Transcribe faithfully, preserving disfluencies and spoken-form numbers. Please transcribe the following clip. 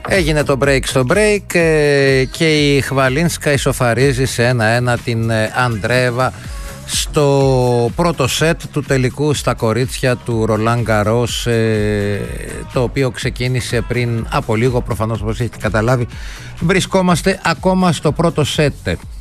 Έγινε το break στο break και η Χβαλίνσκα ισοφαρίζει σε ένα-ένα την Αντρέβα στο πρώτο σετ του τελικού στα κορίτσια του Ρολάν Γκαρός, το οποίο ξεκίνησε πριν από λίγο. Προφανώς, όπως έχετε καταλάβει, βρισκόμαστε ακόμα στο πρώτο σετ.